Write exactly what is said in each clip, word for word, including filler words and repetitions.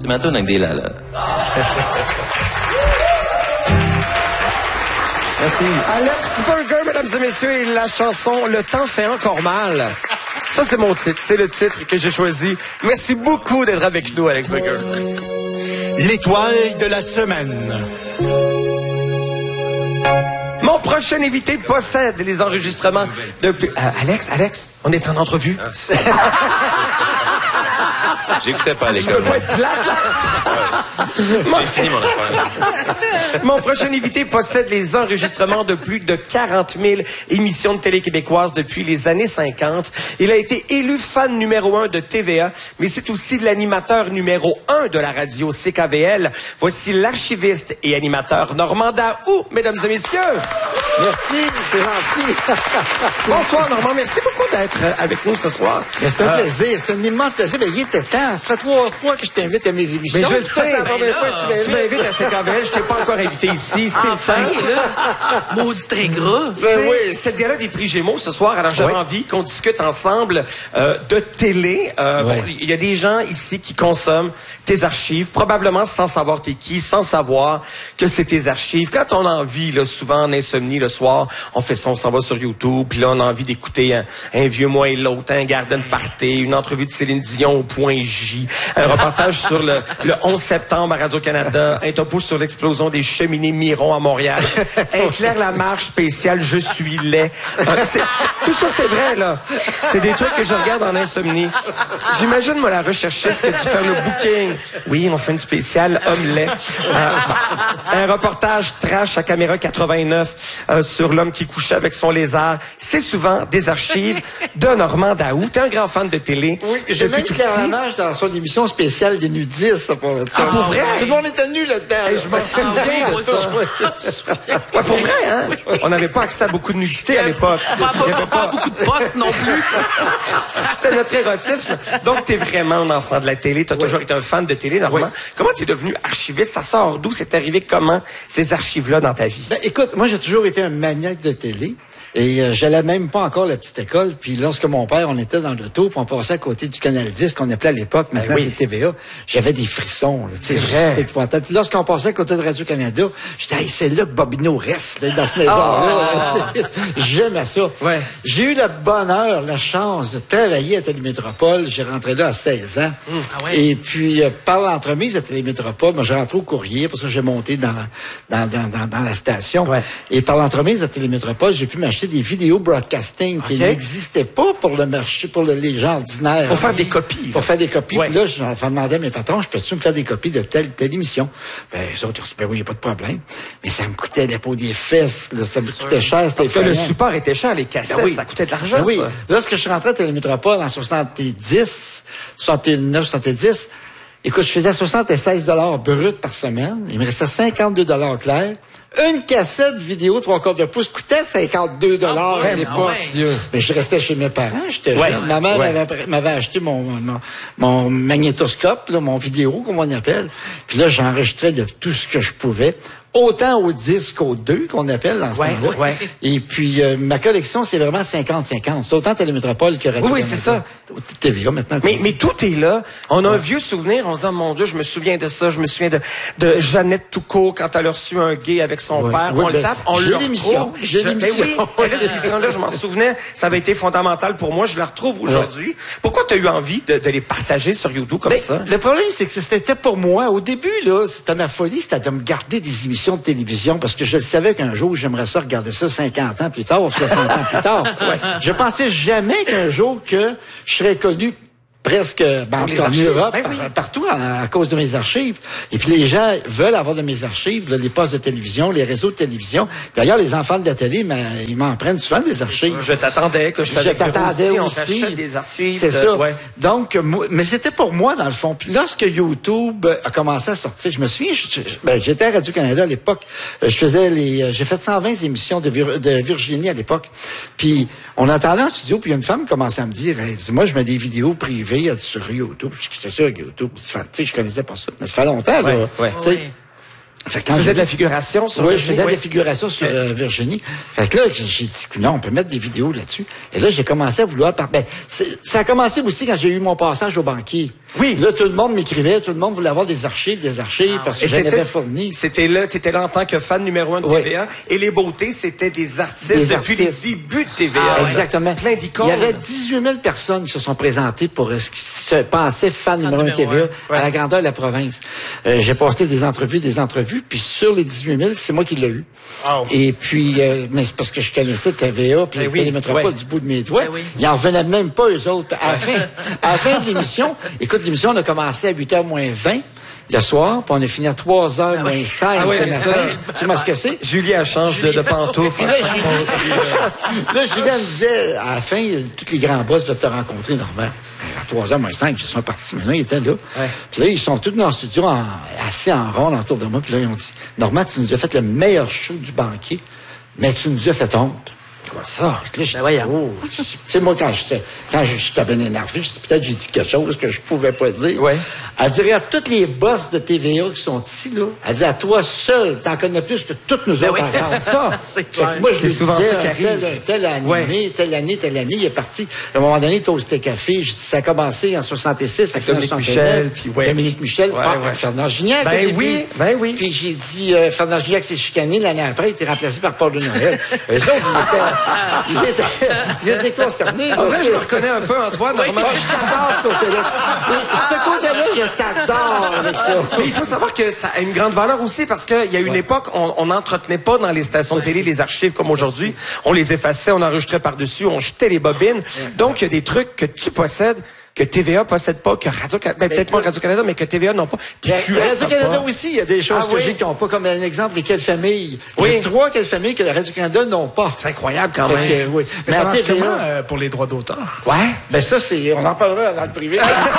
C'est ma toune avec des là, là. Merci. Alex Burger, mesdames et messieurs, et la chanson « Le temps fait encore mal ». Ça, c'est mon titre. C'est le titre que j'ai choisi. Merci beaucoup d'être avec nous, Alex Burger. L'étoile de la semaine. Mon prochain invité possède les enregistrements depuis... Euh, Alex, Alex, on est en entrevue. J'écoutais pas à Je l'école. peux pas être plate, là. J'ai fini mon affaire. Mon prochain invité possède les enregistrements de plus de quarante mille émissions de télé québécoises depuis les années cinquante. Il a été élu fan numéro un de T V A, mais c'est aussi l'animateur numéro un de la radio C K V L. Voici l'archiviste et animateur Normand Daou, mesdames et messieurs. Merci, c'est gentil. Bonsoir Normand, merci beaucoup d'être avec nous ce soir. C'est un Euh, plaisir, c'est un immense plaisir. Mais il était temps. Ça fait trois fois que je t'invite à mes émissions. Mais je le Ça, sais, c'est la première fois que tu tu m'invites. m'invites à C K V L, je t'ai pas encore invité ici, c'est le Enfin, temps. là. Maudit très gras. C'est Ben oui. c'est le gala des prix Gémeaux ce soir. Alors, j'avais Oui. envie qu'on discute ensemble euh, de télé. Euh, Oui. bon, il y a des gens ici qui consomment tes archives, probablement sans savoir t'es qui, sans savoir que c'est tes archives. Quand on a envie, là, souvent en insomnie le soir, on fait ça, on s'en va sur YouTube, puis là, on a envie d'écouter un, un vieux moi et l'autre, un Garden Party, une entrevue de Céline Dion au point J, un reportage sur le, le onze septembre à Radio-Canada, un topo sur l'explosion des cheminées Miron à Montréal, un Claire Lamarche spécial Je suis laid. Euh, c'est- tout ça, c'est vrai, là. C'est des trucs que je regarde en insomnie. J'imagine, moi, la recherchiste que tu fais le booking. Oui, on fait une spéciale homme laid. Euh, un reportage trash à caméra quatre-vingt-neuf euh, sur l'homme qui couchait avec son lézard. C'est souvent des archives de Normand Daou. T'es un grand fan de télé. Oui, j'ai depuis même tout Claire petit. Lamarche dans son émission spéciale des nudistes, ça, pour le Ah, pour vrai? Tout le monde était nu là-dedans. Hey, là. je m'en souviens de ça. Ouais, pour vrai, hein? On n'avait pas accès à beaucoup de nudité à l'époque. Pas, Il y avait pas, pas beaucoup de postes non plus. C'était notre érotisme. Donc, t'es vraiment un enfant de la télé. T'as toujours été un fan de télé, Normand. Comment t'es devenu archiviste? Ça sort d'où? C'est arrivé comment, ces archives-là, dans ta vie? Ben, écoute, moi, j'ai toujours été un maniaque de télé. Et euh, j'allais même pas encore à la petite école. Puis lorsque mon père, on était dans l'auto, puis on passait à côté du Canal dix, qu'on appelait à l'époque, maintenant oui. c'est T V A, j'avais des frissons. là, tu sais, vrai. C'est épouvantable. Puis lorsqu'on passait à côté de Radio-Canada, je disais, hey, c'est là que Bobino reste, là, dans cette maison-là. Tu sais, J'aimais ça. Ouais. J'ai eu le bonheur, la chance de travailler à Télémétropole. J'ai rentré là à seize ans. Ah ouais. Et puis, euh, par l'entremise à Télémétropole, moi, j'ai rentré au courrier, parce que j'ai monté dans, dans, dans, dans, dans la station. Ouais. Et par l'entremise à Télémétropole, j'ai pu m'acheter des vidéos broadcasting qui OK. n'existaient pas pour le marché, pour le, les gens ordinaires. Pour faire des copies. Pour faire des copies. Ouais. Puis là, je demandais à mes patrons, je peux-tu me faire des copies de telle, telle émission? Ben, les autres, ils ont dit, ben oui, il n'y a pas de problème. Mais ça me coûtait la peau des fesses, là, ça me coûtait cher, c'était Parce que le effrayant. support était cher, les cassettes, Ben oui. ça coûtait de l'argent, Ben oui. ça. Lorsque je suis rentré à Télémétropole en soixante-dix, soixante-neuf, soixante-dix, écoute, je faisais soixante-seize dollars bruts par semaine. Il me restait cinquante-deux dollars clairs. Une cassette vidéo trois quarts de pouce coûtait cinquante-deux dollars Ah ouais, à l'époque. ah ouais. Dieu. Mais je restais chez mes parents, j'étais Ouais, jeune. Ma mère ouais. m'avait, m'avait acheté mon, mon, mon magnétoscope, là, mon vidéo, comme on appelle. Puis là, j'enregistrais de tout ce que je pouvais. Autant au disque qu'au deux, qu'on appelle dans ce Ouais, temps-là. ouais. Et puis, euh, ma collection, c'est vraiment cinquante cinquante. C'est autant Télémétropole que Radio-Canada. Oui, c'est ça. T V A maintenant. Mais, mais tout est là. On a un vieux souvenir. On se dit, mon Dieu, je me souviens de ça. Je me souviens de, de Jeannette Toucault quand elle a reçu un gay avec son Ouais. père. Oui, on le ben, tape, on j'ai le l'émission. retrouve. J'ai Je- ben l'émission. oui, ben là, cette émission-là, je m'en souvenais. Ça avait été fondamental pour moi. Je la retrouve aujourd'hui. Pourquoi tu as eu envie de, de les partager sur YouTube comme Ben, ça? le problème, c'est que c'était pour moi. Au début, là, c'était ma folie, c'était de me garder des émissions de télévision parce que je savais qu'un jour, j'aimerais ça regarder ça cinquante ans plus tard, soixante ans plus tard. Je pensais jamais qu'un jour que je serais connu presque ben, les en archives. Europe, Ben oui. par- partout à, à cause de mes archives. Et puis les gens veulent avoir de mes archives, là, les postes de télévision, les réseaux de télévision. D'ailleurs, les enfants de la télé, ben, ils m'en prennent souvent des archives. Je t'attendais que je Je t'avais t'attendais aussi. On aussi. t'achète des archives. C'est de- ça. Ouais. Donc, moi- mais c'était pour moi, dans le fond. Puis lorsque YouTube a commencé à sortir, je me souviens, je- je- ben, j'étais à Radio-Canada à l'époque. Euh, Je faisais les, euh, j'ai fait cent vingt émissions de, Vir- de Virginie à l'époque. Puis, on entendait en studio, puis une femme commençait à me dire, hey, dis, moi, je mets des vidéos privées euh, sur YouTube. Je dis, c'est ça, YouTube. Ça fait- Tu sais, je connaissais pas ça. Mais ça fait longtemps, là. Ouais, ouais. Tu sais. Oui. Fait que quand Tu j'ai faisais de la vu- figuration sur Oui, je Virginie? faisais Oui. des figurations sur euh, Virginie. Fait que là, j'ai j'ai dit, non, on peut mettre des vidéos là-dessus. Et là, j'ai commencé à vouloir... Par... Ben, c'est- ça a commencé aussi quand j'ai eu mon passage au banquier. Oui. Là, tout le monde m'écrivait, tout le monde voulait avoir des archives, des archives, parce que Et j'en c'était- avais fourni. C'était là, t'étais là en tant que fan numéro un de Oui. T V A. Et les beautés, c'était des artistes Des depuis artistes. les débuts de T V A. Ah, ouais. Exactement. Plein d'icônes. Il y avait dix-huit mille personnes qui se sont présentées pour euh, ce qui se pensait fan numéro un de T numéro V A un. à la grandeur de la province. Euh, j'ai posté des entrevues, des entrevues, puis sur les dix-huit mille, c'est moi qui l'ai eu. Oh. Et puis, euh, mais c'est parce que je connaissais T V A, puis Ben les oui, Télémétropoles ouais. du bout de mes doigts. Ben oui. Ils en revenaient même pas, eux autres. À la fin, à la fin de l'émission, écoute, l'émission, on a commencé à huit heures moins vingt le soir, puis on a fini à trois heures Ah moins oui. cinq Ah oui, le mais matin. ça- Tu sais moi ce que c'est? Julie, elle change de, de pantoufles. Puis là, Julie, là, Julien me disait, à la fin, tous les grands boss veulent te rencontrer, Normand. À trois heures moins cinq, ils sont partis. Maintenant, ils étaient là. Ouais. Puis là, ils sont tous dans le studio, en- assis en rond autour de moi. Puis là, ils ont dit, Normand, tu nous as fait le meilleur show du banquier, mais tu nous as fait honte. Comment ça? Puis là, j'ai Ben dit, voyons. oh, tu sais, moi, quand j'étais, quand j'étais bien énervé, je dis, peut-être j'ai dit quelque chose que je pouvais pas dire. Ouais. Elle dirait à tous les boss de T V A qui sont ici, là, elle dit, à toi seul, t'en connais plus que toutes nous Ben autres oui, ensemble. c'est ça. C'est Fait que clair. moi, je C'est lui souvent disais, ça qui un arrive. tel, un tel animé, Ouais. telle année, telle année, il est parti. À un moment donné, Toast et Café, je dis, ça a commencé en soixante-six, ça Avec fait en Dominique soixante-neuf. Michel, puis ouais. Dominique Michel, Ouais, ah, ouais. Fernand Gignac. Ben au début. oui, ben oui. Puis j'ai dit, euh, Fernand Gignac s'est chicané l'année après, il était remplacé par Paul de Noël. Eux autres, ils étaient, ils étaient, ils étaient concernés. En là, vrai, tu je sais. me reconnais un peu en toi, Normand. Moi, je t'adore, ce côté-là. Ce côté-là, je t'adore avec ça. Mais il faut savoir que ça a une grande valeur aussi parce qu'il y a une époque, on on n'entretenait pas dans les stations de télé les archives comme aujourd'hui. On les effaçait, on enregistrait par-dessus, on jetait les bobines. Donc, il y a des trucs que tu possèdes que T V A possède pas, que Radio-Canada, ben, peut-être pas Radio-Canada, mais que T V A n'ont pas. T Q S a Radio-Canada pas. aussi, il y a des choses Ah que oui? j'ai qui n'ont pas, comme un exemple, les quelles familles. Oui. Il y a trois quelles familles que Radio-Canada n'ont pas. C'est incroyable quand Fait même. que, oui. Mais ça à marche T V A, comment euh, pour les droits d'auteur? Ouais. ben ça, c'est, on en parlera dans le privé.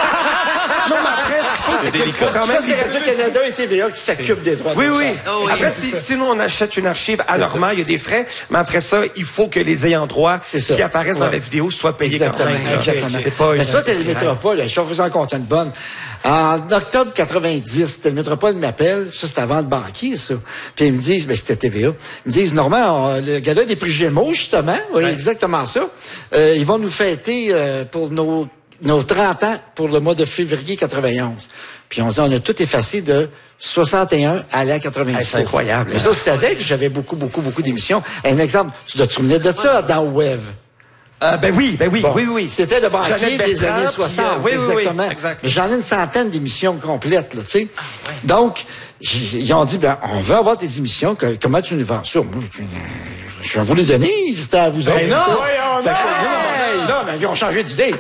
Non, mais après, ce qu'il faut, c'est qu'il faut quand Ça, même... c'est Radio-Canada et T V A qui s'occupent des droits Oui, d'auteur. oui. Oh oui. Après, si, si nous, on achète une archive à Normand, il y a des frais, mais après ça, il faut que les ayants droit C'est ça. qui apparaissent dans Ouais. la vidéo soient payés Exactement, quand même. là. exactement. C'est pas Mais une- ça, Télémétropole, je vais vous en compter une bonne. En octobre quatre-vingt-dix, Télémétropole m'appelle, ça c'était avant le banquier, ça. Puis ils me disent, ben c'était T V A. Ils me disent, Normand, on- le gars-là des prix Gémeaux, justement, oui, exactement ça. Euh, ils vont nous fêter euh, pour nos, nos trente ans pour le mois de février quatre-vingt-onze. Puis on dit, on a tout effacé de soixante et un à la quatre-vingt-six. Hey, c'est incroyable. Les autres savaient que j'avais beaucoup, beaucoup, beaucoup d'émissions. Un exemple, tu dois te souvenir de ça dans Web. Euh, ben oui, ben oui, Bon, oui, oui. C'était le banquier Jeannette des Bertrand, années puis, soixante. euh, oui, oui, oui, exactement. exact. Mais j'en ai une centaine d'émissions complètes, là, tu sais. Donc, j'ai- ils ont dit, ben, on veut avoir des émissions, que- comment tu nous vends ça? Moi, je, je vais vous les donner, c'était à vous autres. non! Fait que, non, non, mais ils ont changé d'idée.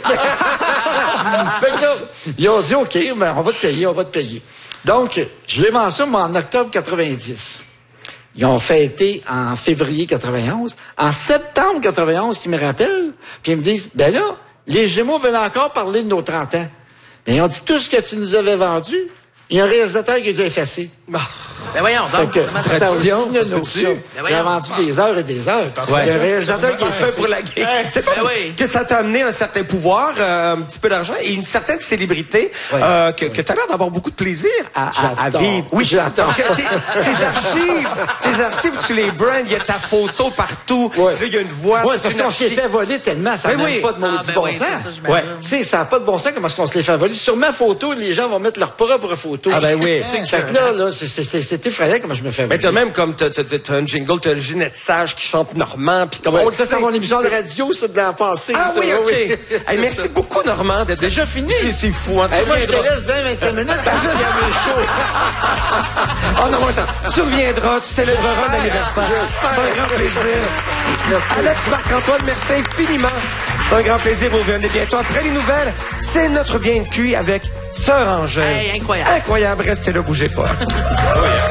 Fait que là, ils ont dit, OK, ben, on va te payer, on va te payer. Donc, je les vends ça, moi, en octobre quatre-vingt-dix. Ils ont fêté en février quatre-vingt-onze. En septembre quatre-vingt-onze, ils me rappellent, puis ils me disent, ben là, les Gémeaux veulent encore parler de nos trente ans. Mais ils ont dit, tout ce que tu nous avais vendu, il y a un réalisateur qui a dû effacer. Ben voyons, Fait donc, que, comment ça ça a se aussi tradition, une ça se notion. peut-tu? Ben J'ai voyons. vendu des heures et des heures. Ouais. Il y a un réalisateur qui a fait pour la game. C'est pas Ben oui. que ça t'a amené un certain pouvoir, euh, un petit peu d'argent et une certaine célébrité Ouais. euh, que, que tu as l'air d'avoir beaucoup de plaisir à, à, à J'adore. vivre. Oui, J'adore. parce que tes, tes archives, tes archives, tu les brands, il y a ta photo partout. Ouais. Là, il y a une voix. Ouais, c'est parce une qu'on s'est archive. fait voler tellement, ça Ben n'a oui. même pas de maudit Ah, ben bon oui, sens. c'est ça, j'imagine. Ouais. Tu sais, ça n'a pas de bon sens comment est-ce qu'on se les fait voler. Sur ma photo, les gens vont mettre leur propre photo. Ah ben oui. Fait que là, là, c'est- c'est c'est- c'est effrayant comment je me fais Mais voler. t'as même comme t'as, t'as, t'as un jingle, t'as Ginette Sage qui chante Normand, puis comme Ouais, on le ça, c'est sait. mon émission de radio, ça, de l'an passé. Ah ça, oui, ok. oui. Hey, merci beaucoup Normand d'être Déjà fini? C'est, c'est fou. Hein, tu Hey, moi, je te reviendras. laisse vingt à vingt-cinq minutes parce qu'il y a mes shows. Oh non, attends. Tu reviendras, tu célébreras l'anniversaire. C'est un grand plaisir. Merci. Alex Marc-Antoine, merci infiniment. C'est un grand plaisir. Vous revenez bientôt. Après les nouvelles, c'est notre bien de cuit avec Sœur Angèle. Hey, incroyable. Incroyable. Restez là, bougez pas.